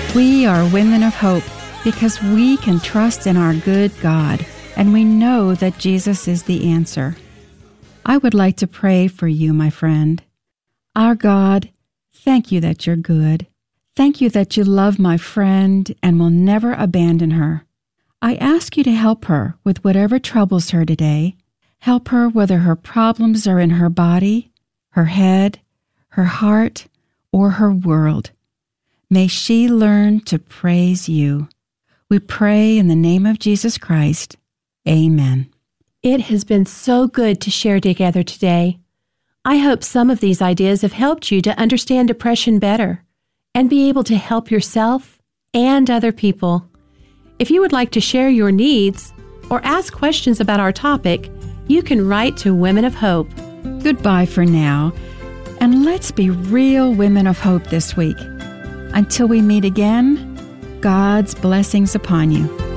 We are women of hope because we can trust in our good God, and we know that Jesus is the answer. I would like to pray for you, my friend. Our God, thank you that you're good. Thank you that you love my friend and will never abandon her. I ask you to help her with whatever troubles her today. Help her whether her problems are in her body, her head, her heart, or her world. May she learn to praise you. We pray in the name of Jesus Christ. Amen. It has been so good to share together today. I hope some of these ideas have helped you to understand depression better and be able to help yourself and other people. If you would like to share your needs or ask questions about our topic, you can write to Women of Hope. Goodbye for now, and let's be real women of hope this week. Until we meet again, God's blessings upon you.